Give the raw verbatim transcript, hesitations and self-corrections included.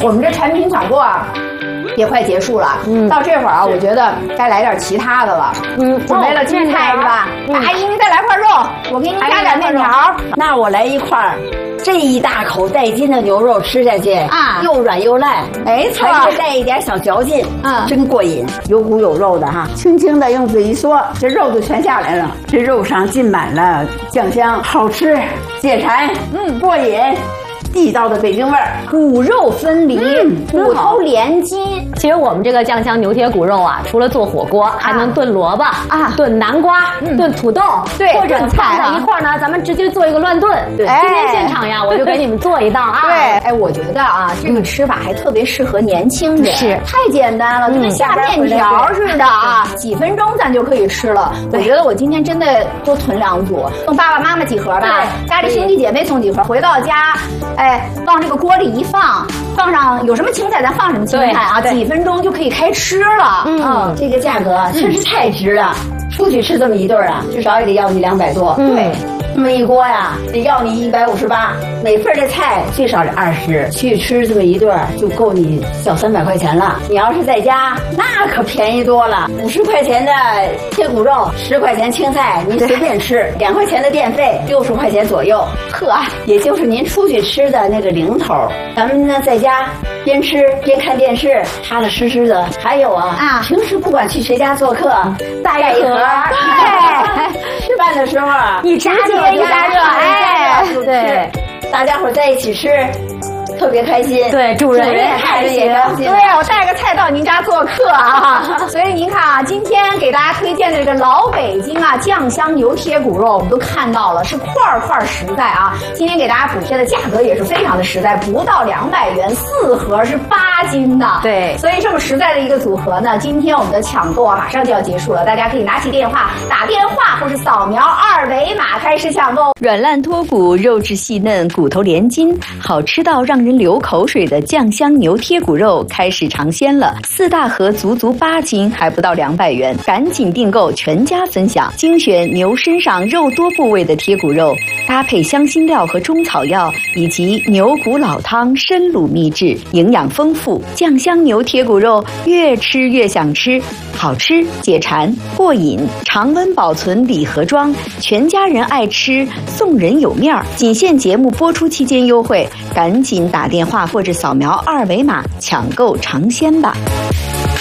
我们这产品抢购啊也快结束了，嗯，到这会儿啊，我觉得该来点其他的了。嗯，准备了青菜是吧？阿姨，您再来块肉，我给您加点面条。 那我来一块，这一大口带筋的牛肉吃下去啊，又软又烂， 没错， 还会带一点小嚼劲，嗯，真过瘾，有骨有肉的哈。 轻轻的用嘴一嗦，这肉就全下来了，这肉上浸满了酱香，好吃解馋，嗯，过瘾。地道的北京味儿， 骨肉分离，嗯、骨头连筋。 其实我们这个酱香牛贴骨肉啊，除了做火锅，啊、还能炖萝卜啊，炖南瓜，嗯、炖土豆， 对， 或者放在一块儿呢，咱们直接做一个乱炖。对，今天现场呀，我就给你们做一道啊。 对，哎，我觉得啊，这个吃法还特别适合年轻人， 是太简单了，就跟下面条似的啊，几分钟咱就可以吃了。我觉得我今天真的多囤两组，送爸爸妈妈几盒吧，家里兄弟姐妹送几盒，回到家。哎，往这个锅里一放，放上有什么青菜咱放什么青菜啊，几分钟就可以开吃了。 嗯，嗯这个价格确实太值了。出去吃这么一顿啊，至少也得要你两百多。 嗯、对， 这么一锅呀，得要你一百五十八。每份的菜最少是二十，去吃这么一顿就够你小三百块钱了。你要是在家，那可便宜多了。五十块钱的贴骨肉，十块钱青菜，您随便吃。两块钱的电费，六十块钱左右。呵，也就是您出去吃的那个零头。咱们呢，在家边吃边看电视，踏踏实实的。还有啊，啊，平时不管去谁家做客，带一盒。对，吃饭的时候啊， 一直接一加热， 哎，对，大家伙在一起吃。特别开心， 对，主人也开心，对，我带个菜到您家做客啊，所以您看啊，今天给大家推荐的这个老北京啊酱香牛贴骨肉，我们都看到了，是块块实在啊。今天给大家补贴的价格也是非常的实在，不到两百元，四盒是八斤的， 对， 所以这么实在的一个组合呢，今天我们的抢购啊马上就要结束了，大家可以拿起电话打电话或是扫描二维码开始抢购。 软烂脱骨，肉质细嫩，骨头连筋，好吃到让人流口水的酱香牛贴骨肉开始尝鲜了，四大盒足足八斤，还不到两百元，赶紧订购，全家分享。精选牛身上肉多部位的贴骨肉，搭配香辛料和中草药，以及牛骨老汤深卤秘制，营养丰富。酱香牛贴骨肉越吃越想吃，好吃解馋过瘾，常温保存礼盒装，全家人爱吃，送人有面儿。仅限节目播出期间优惠，赶紧打电话或者扫描二维码抢购尝鲜吧。